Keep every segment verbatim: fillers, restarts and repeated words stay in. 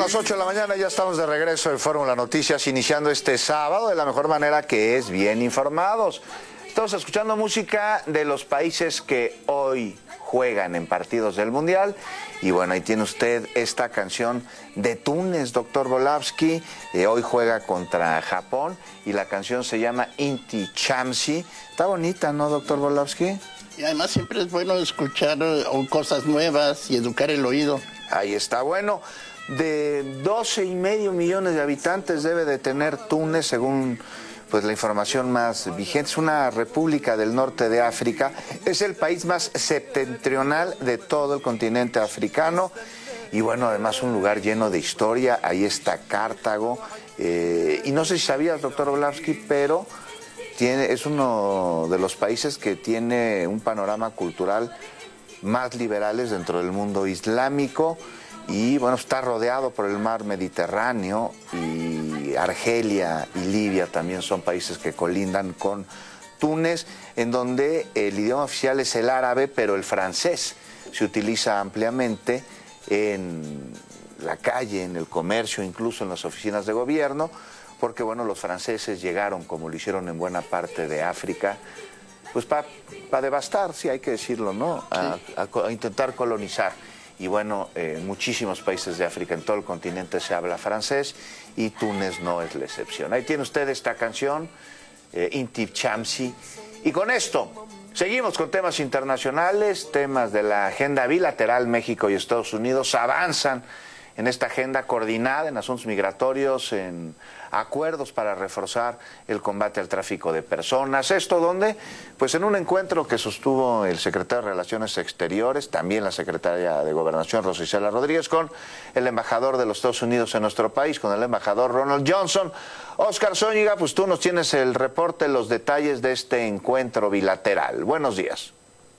las ocho de la mañana, ya estamos de regreso en Fórmula Noticias, iniciando este sábado de la mejor manera, que es bien informados. Estamos escuchando música de los países que hoy juegan en partidos del Mundial. Y bueno, ahí tiene usted esta canción de Túnez, doctor Volavsky. Eh, hoy juega contra Japón y la canción se llama Inti Chamsi. Está bonita, ¿no, doctor Volavsky? Y además siempre es bueno escuchar uh, cosas nuevas y educar el oído. Ahí está, bueno. De doce y medio millones de habitantes debe de tener Túnez, según pues la información más vigente. Es una república del norte de África. Es el país más septentrional de todo el continente africano. Y bueno, además un lugar lleno de historia. Ahí está Cartago. Eh, y no sé si sabías, doctor Volavsky, pero tiene, es uno de los países que tiene un panorama cultural más liberales dentro del mundo islámico. Y bueno, está rodeado por el mar Mediterráneo, y Argelia y Libia también son países que colindan con Túnez, en donde el idioma oficial es el árabe, pero el francés se utiliza ampliamente en la calle, en el comercio, incluso en las oficinas de gobierno, porque bueno, los franceses llegaron, como lo hicieron en buena parte de África, pues para pa devastar, sí hay que decirlo, ¿no? A, a, a intentar colonizar. Y bueno, en eh, muchísimos países de África, en todo el continente se habla francés, y Túnez no es la excepción. Ahí tiene usted esta canción, eh, Inti Chamsi. Y con esto, seguimos con temas internacionales, temas de la agenda bilateral. México y Estados Unidos avanzan en esta agenda coordinada en asuntos migratorios, en acuerdos para reforzar el combate al tráfico de personas. ¿Esto dónde? Pues en un encuentro que sostuvo el secretario de Relaciones Exteriores, también la secretaria de Gobernación, Rosa Isela Rodríguez, con el embajador de los Estados Unidos en nuestro país, con el embajador Ronald Johnson. Óscar Zúñiga, pues tú nos tienes el reporte, los detalles de este encuentro bilateral. Buenos días.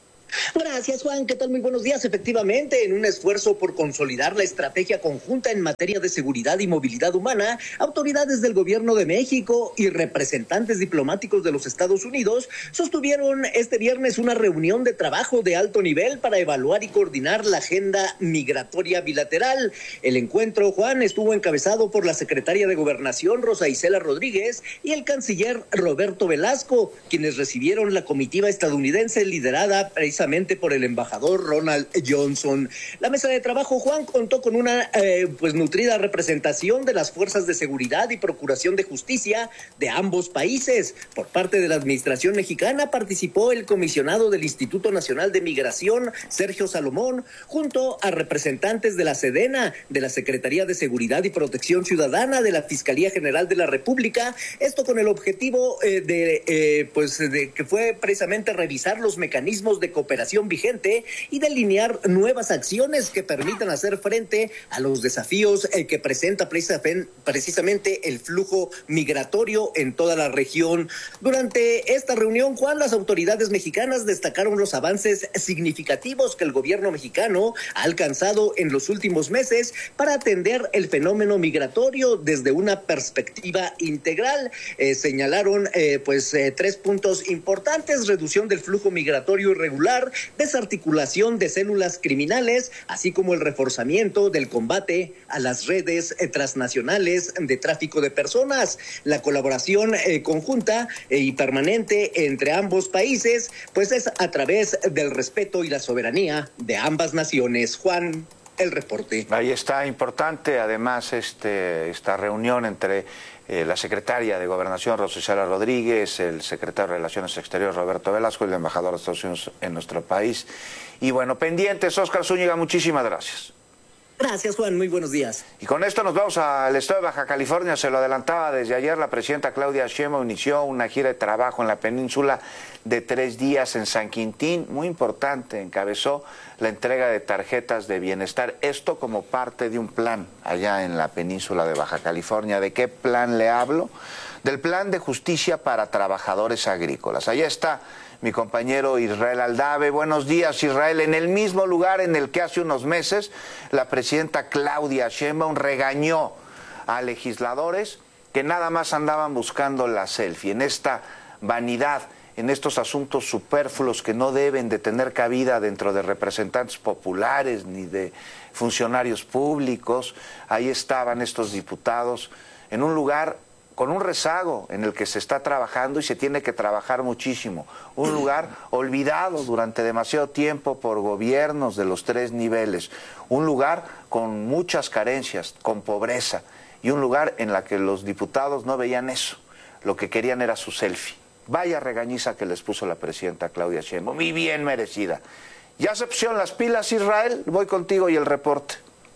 Gracias, Juan. ¿Qué tal? Muy buenos días. Efectivamente, en un esfuerzo por consolidar la estrategia conjunta en materia de seguridad y movilidad humana, autoridades del Gobierno de México y representantes diplomáticos de los Estados Unidos sostuvieron este viernes una reunión de trabajo de alto nivel para evaluar y coordinar la agenda migratoria bilateral. El encuentro, Juan, estuvo encabezado por la secretaria de Gobernación, Rosa Isela Rodríguez, y el canciller Roberto Velasco, quienes recibieron la comitiva estadounidense liderada precisamente por el embajador Ronald Johnson. La mesa de trabajo, Juan, contó con una eh, pues nutrida representación de las fuerzas de seguridad y procuración de justicia de ambos países. Por parte de la administración mexicana participó el comisionado del Instituto Nacional de Migración, Sergio Salomón, junto a representantes de la Sedena, de la Secretaría de Seguridad y Protección Ciudadana, de la Fiscalía General de la República. Esto con el objetivo eh, de eh, pues de que fue precisamente revisar los mecanismos de cooperación vigente y delinear nuevas acciones que permitan hacer frente a los desafíos eh, que presenta precisamente el flujo migratorio en toda la región. Durante esta reunión, Juan, las autoridades mexicanas destacaron los avances significativos que el gobierno mexicano ha alcanzado en los últimos meses para atender el fenómeno migratorio desde una perspectiva integral. Eh, señalaron eh, pues eh, tres puntos importantes: reducción del flujo migratorio irregular, desarticulación de células criminales, así como el reforzamiento del combate a las redes eh, transnacionales de tráfico de personas. La colaboración eh, conjunta eh, y permanente entre ambos países, pues es a través del respeto y la soberanía de ambas naciones. Juan, el reporte. Ahí está, importante además este, esta reunión entre eh, la secretaria de Gobernación, Rosa Isela Rodríguez, el secretario de Relaciones Exteriores, Roberto Velasco, y el embajador de Estados Unidos en nuestro país. Y bueno, pendientes, Óscar Zúñiga, muchísimas gracias. Gracias, Juan. Muy buenos días. Y con esto nos vamos al estado de Baja California. Se lo adelantaba desde ayer, la presidenta Claudia Sheinbaum inició una gira de trabajo en la península de tres días en San Quintín. Muy importante, encabezó la entrega de tarjetas de bienestar. Esto como parte de un plan allá en la península de Baja California. ¿De qué plan le hablo? Del plan de justicia para trabajadores agrícolas. Allá está mi compañero Israel Aldave. Buenos días, Israel. En el mismo lugar en el que hace unos meses la presidenta Claudia Sheinbaum regañó a legisladores que nada más andaban buscando la selfie, en esta vanidad, en estos asuntos superfluos que no deben de tener cabida dentro de representantes populares ni de funcionarios públicos, ahí estaban estos diputados, en un lugar con un rezago en el que se está trabajando y se tiene que trabajar muchísimo. Un lugar olvidado durante demasiado tiempo por gobiernos de los tres niveles. Un lugar con muchas carencias, con pobreza. Y un lugar en la que los diputados no veían eso. Lo que querían era su selfie. Vaya regañiza que les puso la presidenta Claudia Sheinbaum, y bien merecida. ¿Ya se pusieron las pilas, Israel? Voy contigo y el reporte.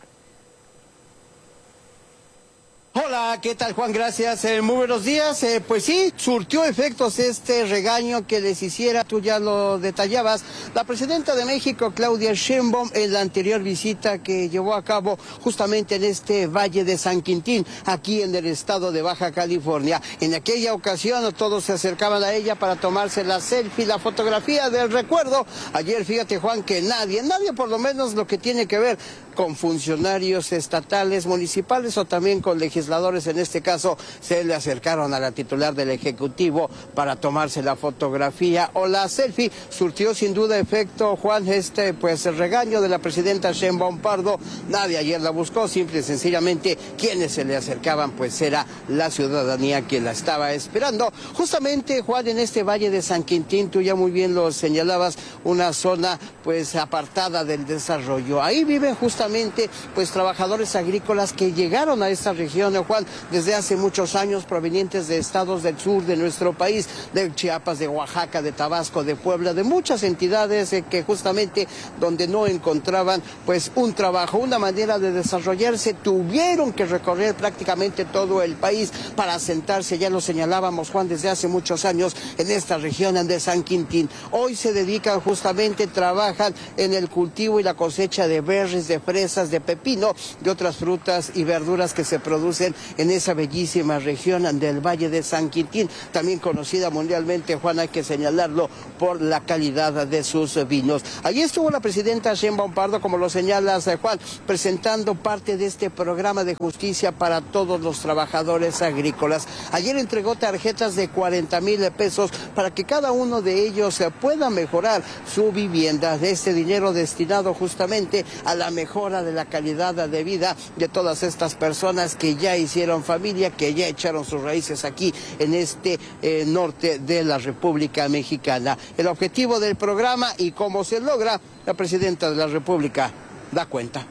Hola, ¿qué tal, Juan? Gracias. Eh, muy buenos días. Eh, pues sí, surtió efectos este regaño que les hiciera, tú ya lo detallabas, la presidenta de México, Claudia Sheinbaum, en la anterior visita que llevó a cabo justamente en este Valle de San Quintín, aquí en el estado de Baja California. En aquella ocasión todos se acercaban a ella para tomarse la selfie, la fotografía del recuerdo. Ayer, fíjate, Juan, que nadie, nadie por lo menos lo que tiene que ver con funcionarios estatales, municipales o también con legisladores, en este caso, se le acercaron a la titular del Ejecutivo para tomarse la fotografía o la selfie. Surtió sin duda efecto, Juan, este pues el regaño de la presidenta Sheinbaum Pardo. Nadie ayer la buscó, simple y sencillamente quienes se le acercaban pues era la ciudadanía que la estaba esperando. Justamente, Juan, en este Valle de San Quintín, tú ya muy bien lo señalabas, una zona pues apartada del desarrollo. Ahí viven justamente pues trabajadores agrícolas que llegaron a esta región, Juan, desde hace muchos años, provenientes de estados del sur de nuestro país, de Chiapas, de Oaxaca, de Tabasco, de Puebla, de muchas entidades eh, que justamente donde no encontraban pues un trabajo, una manera de desarrollarse, tuvieron que recorrer prácticamente todo el país para asentarse, ya lo señalábamos, Juan, desde hace muchos años en esta región de San Quintín. Hoy se dedican justamente, trabajan en el cultivo y la cosecha de berries, de fresas, de pepino, de otras frutas y verduras que se producen en esa bellísima región del Valle de San Quintín, también conocida mundialmente, Juan, hay que señalarlo, por la calidad de sus vinos. Allí estuvo la presidenta Sheinbaum Pardo, como lo señalas, Juan, presentando parte de este programa de justicia para todos los trabajadores agrícolas. Ayer entregó tarjetas de cuarenta mil pesos para que cada uno de ellos pueda mejorar su vivienda. De este dinero destinado justamente a la mejora de la calidad de vida de todas estas personas que ya hicieron familia, que ya echaron sus raíces aquí en este eh, norte de la República Mexicana. El objetivo del programa y cómo se logra, la presidenta de la República da cuenta.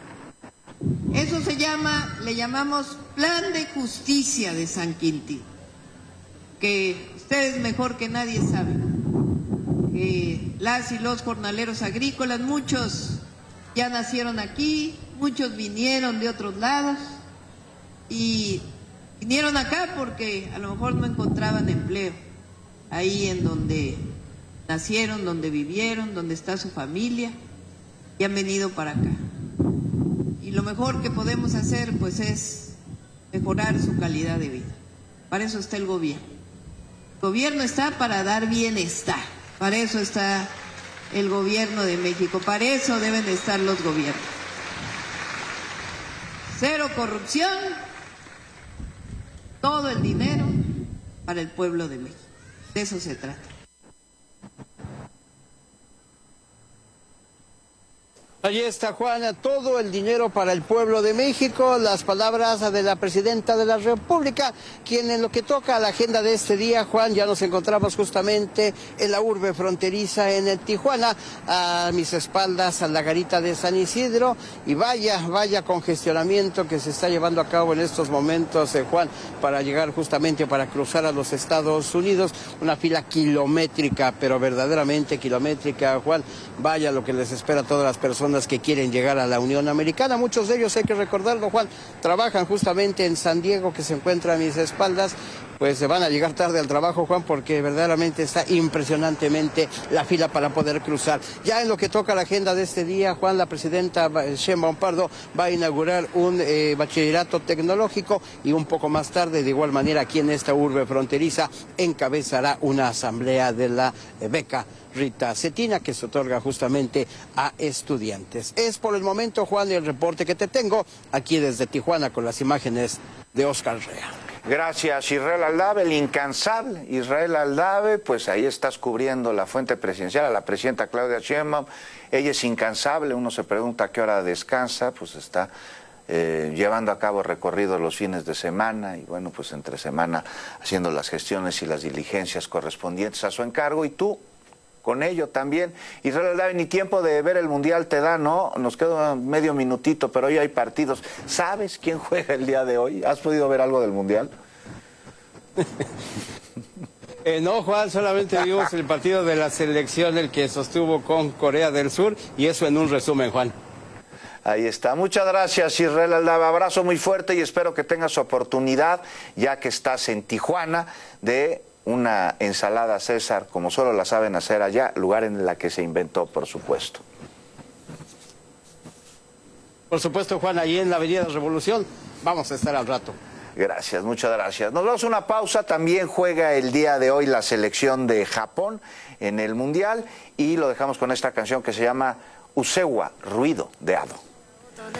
Eso se llama, le llamamos Plan de Justicia de San Quintín, que ustedes mejor que nadie saben que las y los jornaleros agrícolas, muchos ya nacieron aquí, muchos vinieron de otros lados y vinieron acá porque a lo mejor no encontraban empleo ahí en donde nacieron, donde vivieron, donde está su familia, y han venido para acá. Y lo mejor que podemos hacer pues es mejorar su calidad de vida. Para eso está el gobierno. El gobierno está para dar bienestar, para eso está el gobierno de México, para eso deben de estar los gobiernos. Cero corrupción, todo el dinero para el pueblo de México. De eso se trata. Allí está, Juana, todo el dinero para el pueblo de México, las palabras de la presidenta de la República, quien en lo que toca a la agenda de este día, Juan, ya nos encontramos justamente en la urbe fronteriza en el Tijuana, a mis espaldas a la garita de San Isidro, y vaya, vaya congestionamiento que se está llevando a cabo en estos momentos, eh, Juan, para llegar justamente, para cruzar a los Estados Unidos, una fila kilométrica, pero verdaderamente kilométrica, Juan, vaya lo que les espera a todas las personas que quieren llegar a la Unión Americana. Muchos de ellos, hay que recordarlo, Juan, trabajan justamente en San Diego, que se encuentra a mis espaldas. Pues se van a llegar tarde al trabajo, Juan, porque verdaderamente está impresionantemente la fila para poder cruzar. Ya en lo que toca la agenda de este día, Juan, la presidenta Sheinbaum Pardo va a inaugurar un eh, bachillerato tecnológico, y un poco más tarde, de igual manera, aquí en esta urbe fronteriza, encabezará una asamblea de la eh, beca Rita Cetina, que se otorga justamente a estudiantes. Es por el momento, Juan, el reporte que te tengo aquí desde Tijuana, con las imágenes de Oscar Rea. Gracias, Israel Aldave, el incansable Israel Aldave, pues ahí estás cubriendo la fuente presidencial, a la presidenta Claudia Sheinbaum. Ella es incansable, uno se pregunta a qué hora descansa, pues está eh, llevando a cabo recorridos los fines de semana y bueno, pues entre semana haciendo las gestiones y las diligencias correspondientes a su encargo. Y tú, con ello también, Israel Aldave, ni tiempo de ver el Mundial te da, ¿no? Nos queda medio minutito, pero hoy hay partidos. ¿Sabes quién juega el día de hoy? ¿Has podido ver algo del Mundial? Eh, no, Juan, solamente vimos el partido de la selección, el que sostuvo con Corea del Sur, y eso en un resumen, Juan. Ahí está. Muchas gracias, Israel Aldave. Abrazo muy fuerte y espero que tengas oportunidad, ya que estás en Tijuana, de una ensalada César, como solo la saben hacer allá, lugar en la que se inventó, por supuesto. Por supuesto, Juan, allí en la Avenida Revolución, vamos a estar al rato. Gracias, muchas gracias. Nos vamos a una pausa. También juega el día de hoy la selección de Japón en el Mundial y lo dejamos con esta canción que se llama Usewa, Ruido de Hado.